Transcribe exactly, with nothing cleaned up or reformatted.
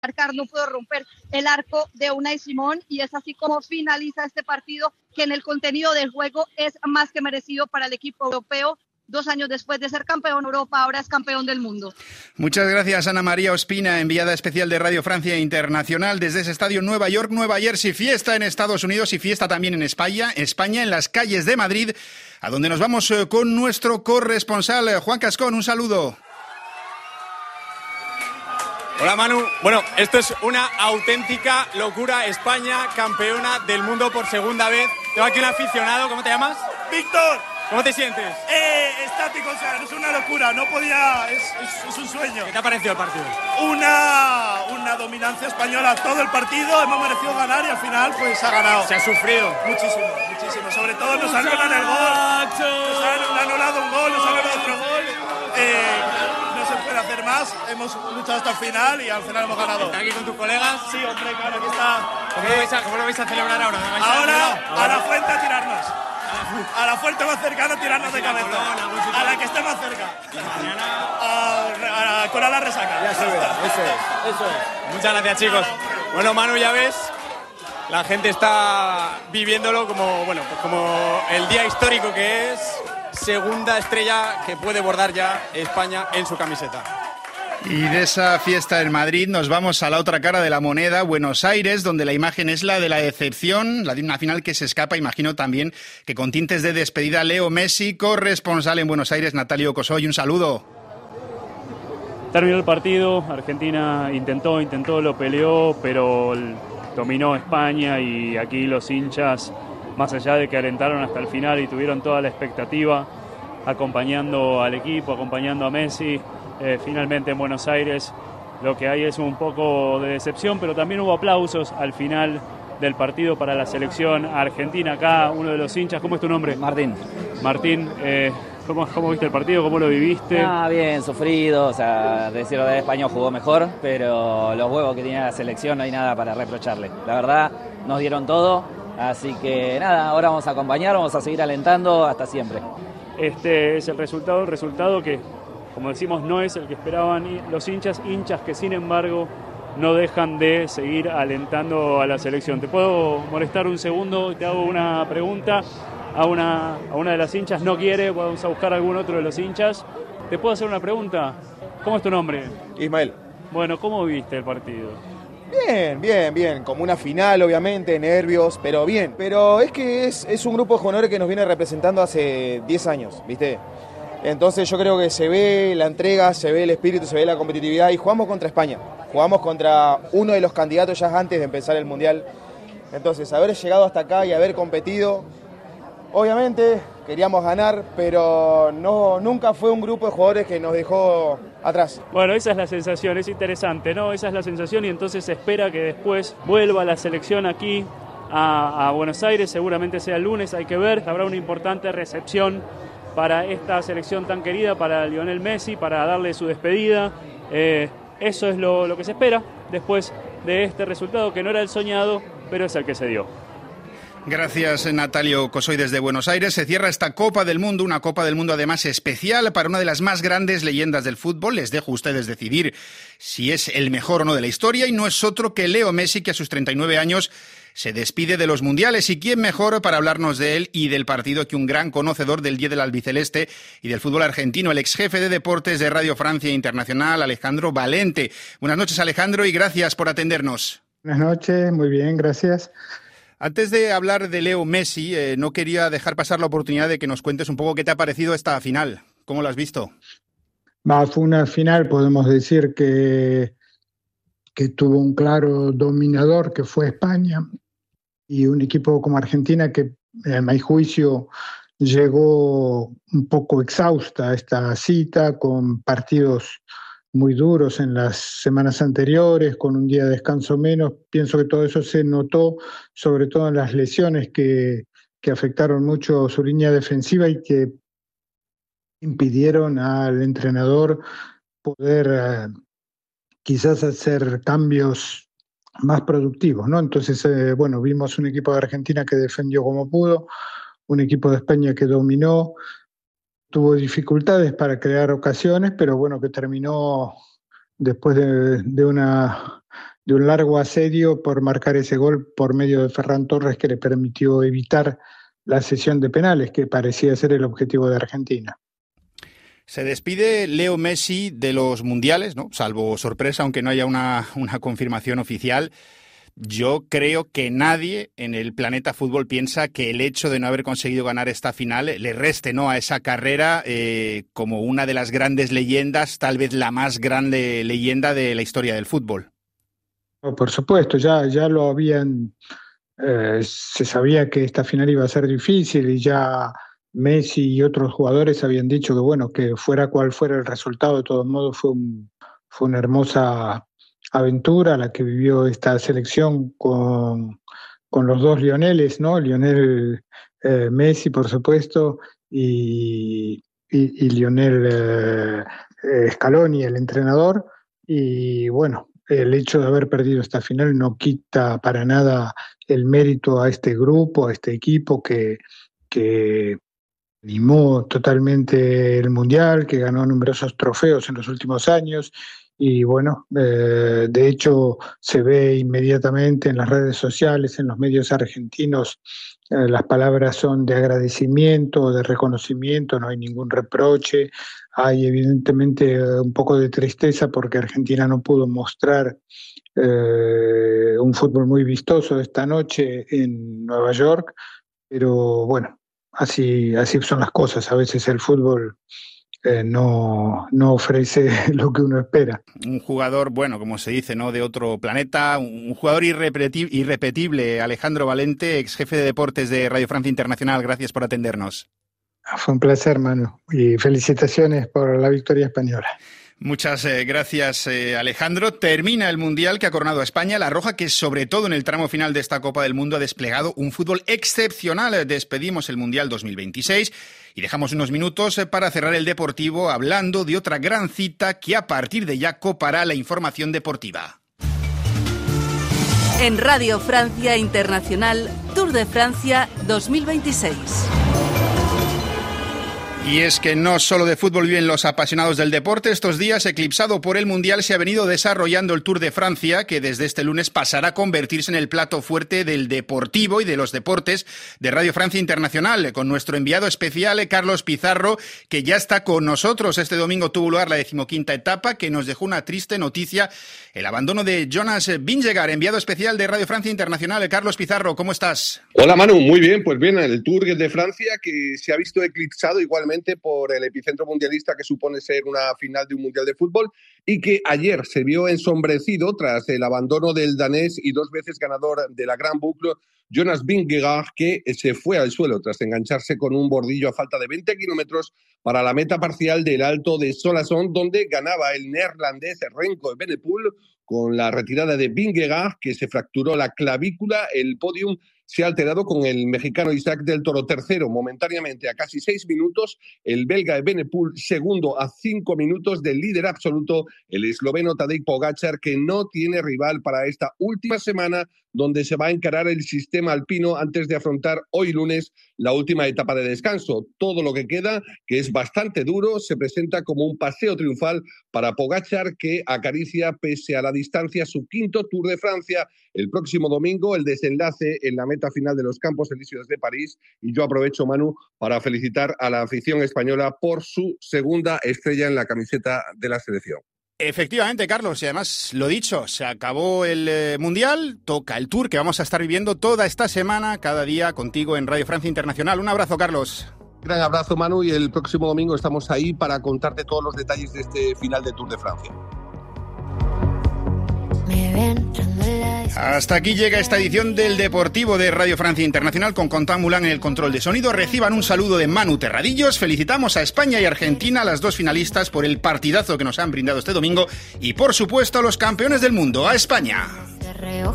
marcar, no pudo romper el arco de Unai Simón, y es así como finaliza este partido, que en el contenido del juego es más que merecido para el equipo europeo. Dos años después de ser campeón de Europa, ahora es campeón del mundo. Muchas gracias, Ana María Ospina, enviada especial de Radio Francia Internacional desde ese estadio en Nueva York, Nueva Jersey. Fiesta en Estados Unidos y fiesta también en España, España, en las calles de Madrid, a donde nos vamos con nuestro corresponsal, Juan Cascón. Un saludo. Hola Manu, bueno, esto es una auténtica locura. España, campeona del mundo por segunda vez. Tengo aquí un aficionado, ¿cómo te llamas? Víctor. ¿Cómo te sientes? Eh, estático, o sea, es una locura, no podía, es, es, es un sueño. ¿Qué te ha parecido el partido? Una, una dominancia española todo el partido, hemos merecido ganar y al final pues ha ganado. Se ha sufrido. Muchísimo, muchísimo, sobre todo nos anulan el gol, nos han anulado un gol, nos han anulado otro gol. Eh, no se puede hacer más, hemos luchado hasta el final y al final hemos ganado. ¿Estás aquí con tus colegas? Sí, hombre, claro, aquí está. ¿Cómo lo vais a, cómo lo vais a celebrar ahora? ¿Vais ahora a, a la fuente a tirarnos. A la fuente más cercana, tirarnos de cabeza. A la que esté más cerca. A, a, con la resaca. Ya se ve, eso es, eso es. Muchas gracias, chicos. Bueno, Manu, ya ves, la gente está viviéndolo como, bueno, pues como el día histórico que es. Segunda estrella que puede bordar ya España en su camiseta. Y de esa fiesta en Madrid nos vamos a la otra cara de la moneda, Buenos Aires, donde la imagen es la de la decepción, la de una final que se escapa. Imagino también que con tintes de despedida. Leo Messi, corresponsal en Buenos Aires, Natalio Cosoy, un saludo. Terminó el partido, Argentina intentó, intentó, lo peleó, pero dominó España, y aquí los hinchas, más allá de que alentaron hasta el final y tuvieron toda la expectativa, acompañando al equipo, acompañando a Messi. Eh, finalmente en Buenos Aires lo que hay es un poco de decepción, pero también hubo aplausos al final del partido para la selección argentina. Acá uno de los hinchas, ¿cómo es tu nombre? Martín. Martín, eh, ¿cómo, ¿cómo viste el partido? ¿Cómo lo viviste? Ah, bien, sufrido, o sea, decirlo de España jugó mejor, pero los huevos que tenía la selección no hay nada para reprocharle. La verdad, nos dieron todo, así que nada, ahora vamos a acompañar, vamos a seguir alentando hasta siempre. Este es el resultado, el resultado que, como decimos, no es el que esperaban los hinchas, hinchas que sin embargo no dejan de seguir alentando a la selección. ¿Te puedo molestar un segundo? Te hago una pregunta a una, a una de las hinchas. No quiere, vamos a buscar a algún otro de los hinchas. ¿Te puedo hacer una pregunta? ¿Cómo es tu nombre? Ismael. Bueno, ¿cómo viste el partido? Bien, bien, bien. Como una final, obviamente, nervios, pero bien. Pero es que es, es un grupo de jugadores que nos viene representando hace diez años, ¿viste? Entonces yo creo que se ve la entrega, se ve el espíritu, se ve la competitividad, y jugamos contra España. Jugamos contra uno de los candidatos ya antes de empezar el Mundial. Entonces, haber llegado hasta acá y haber competido, obviamente queríamos ganar, pero no, nunca fue un grupo de jugadores que nos dejó atrás. Bueno, esa es la sensación, es interesante, ¿no? Esa es la sensación, y entonces se espera que después vuelva la selección aquí a, a Buenos Aires, seguramente sea el lunes, hay que ver, habrá una importante recepción para esta selección tan querida, para Lionel Messi, para darle su despedida. Eh, eso es lo, lo que se espera después de este resultado, que no era el soñado, pero es el que se dio. Gracias, Natalio Cosoy, desde Buenos Aires. Se cierra esta Copa del Mundo, una Copa del Mundo además especial para una de las más grandes leyendas del fútbol. Les dejo a ustedes decidir si es el mejor o no de la historia, y no es otro que Leo Messi, que a sus treinta y nueve años se despide de los mundiales. ¿Y quién mejor para hablarnos de él y del partido que un gran conocedor del diez del albiceleste y del fútbol argentino, el ex jefe de deportes de Radio Francia Internacional, Alejandro Valente? Buenas noches, Alejandro, y gracias por atendernos. Buenas noches, muy bien, gracias. Antes de hablar de Leo Messi, eh, no quería dejar pasar la oportunidad de que nos cuentes un poco qué te ha parecido esta final. ¿Cómo lo has visto? Va, fue una final, podemos decir que, que tuvo un claro dominador, que fue España, y un equipo como Argentina que, a mi juicio, llegó un poco exhausta a esta cita, con partidos muy duros en las semanas anteriores, con un día de descanso menos. Pienso que todo eso se notó, sobre todo en las lesiones que, que afectaron mucho su línea defensiva y que impidieron al entrenador poder eh, quizás hacer cambios más productivos, ¿no? Entonces, eh, bueno, vimos un equipo de Argentina que defendió como pudo, un equipo de España que dominó, tuvo dificultades para crear ocasiones, pero bueno, que terminó después de, de una de un largo asedio por marcar ese gol por medio de Ferran Torres que le permitió evitar la sesión de penales, que parecía ser el objetivo de Argentina. Se despide Leo Messi de los mundiales, ¿no? Salvo sorpresa, aunque no haya una, una confirmación oficial. Yo creo que nadie en el planeta fútbol piensa que el hecho de no haber conseguido ganar esta final le reste, ¿no?, a esa carrera eh, como una de las grandes leyendas, tal vez la más grande leyenda de la historia del fútbol. Por supuesto, ya, ya lo habían, eh, se sabía que esta final iba a ser difícil y ya Messi y otros jugadores habían dicho que bueno, que fuera cual fuera el resultado, de todos modos fue, un, fue una hermosa aventura la que vivió esta selección con, con los dos Lioneles, ¿no? Lionel eh, Messi, por supuesto, y, y, y Lionel eh, Scaloni, el entrenador, y bueno, el hecho de haber perdido esta final no quita para nada el mérito a este grupo, a este equipo que, que animó totalmente el Mundial, que ganó numerosos trofeos en los últimos años. Y bueno, eh, de hecho se ve inmediatamente en las redes sociales, en los medios argentinos, eh, las palabras son de agradecimiento, de reconocimiento, no hay ningún reproche. Hay evidentemente un poco de tristeza porque Argentina no pudo mostrar eh, un fútbol muy vistoso esta noche en Nueva York, pero bueno, así, así son las cosas. A veces el fútbol Eh, no, no ofrece lo que uno espera. Un jugador, bueno, como se dice, ¿no?, de otro planeta, un jugador irrepeti- irrepetible, Alejandro Valente, ex jefe de deportes de Radio Francia Internacional. Gracias por atendernos. Fue un placer, Manu, y felicitaciones por la victoria española. Muchas eh, gracias, eh, Alejandro. Termina el Mundial que ha coronado a España. La Roja, que sobre todo en el tramo final de esta Copa del Mundo ha desplegado un fútbol excepcional. Despedimos el Mundial dos mil veintiséis y dejamos unos minutos para cerrar el deportivo hablando de otra gran cita que a partir de ya copará la información deportiva. En Radio Francia Internacional, Tour de Francia dos mil veintiséis. Y es que no solo de fútbol viven los apasionados del deporte. Estos días, eclipsado por el Mundial, se ha venido desarrollando el Tour de Francia, que desde este lunes pasará a convertirse en el plato fuerte del deportivo y de los deportes de Radio Francia Internacional, con nuestro enviado especial, Carlos Pizarro, que ya está con nosotros. Este domingo tuvo lugar la decimoquinta etapa, que nos dejó una triste noticia: el abandono de Jonas Vingegaard, enviado especial de Radio Francia Internacional. Carlos Pizarro, ¿cómo estás? Hola, Manu, muy bien. Pues bien, el Tour de Francia, que se ha visto eclipsado igualmente por el epicentro mundialista que supone ser una final de un mundial de fútbol, y que ayer se vio ensombrecido tras el abandono del danés y dos veces ganador de la Gran Boucle, Jonas Vingegaard, que se fue al suelo tras engancharse con un bordillo a falta de veinte kilómetros para la meta parcial del Alto de Soissons, donde ganaba el neerlandés Remco Evenepoel. Con la retirada de Vingegaard, que se fracturó la clavícula, el podium se ha alterado con el mexicano Isaac del Toro tercero, momentáneamente a casi seis minutos, el belga Evenepoel segundo a cinco minutos del líder absoluto, el esloveno Tadej Pogačar, que no tiene rival para esta última semana, donde se va a encarar el sistema alpino antes de afrontar hoy lunes la última etapa de descanso. Todo lo que queda, que es bastante duro, se presenta como un paseo triunfal para Pogačar, que acaricia, pese a la distancia, su quinto Tour de Francia. El próximo domingo, el desenlace en la meta final de los Campos Elíseos de París. Y yo aprovecho, Manu, para felicitar a la afición española por su segunda estrella en la camiseta de la selección. Efectivamente, Carlos, y además, lo dicho, se acabó el eh, Mundial, toca el Tour que vamos a estar viviendo toda esta semana, cada día contigo en Radio Francia Internacional. Un abrazo, Carlos. Gran abrazo, Manu, y el próximo domingo estamos ahí para contarte todos los detalles de este final de Tour de Francia. Hasta aquí llega esta edición del Deportivo de Radio Francia Internacional con Contant Moulin en el control de sonido. Reciban un saludo de Manu Terradillos. Felicitamos a España y Argentina, las dos finalistas, por el partidazo que nos han brindado este domingo, y por supuesto a los campeones del mundo, a España.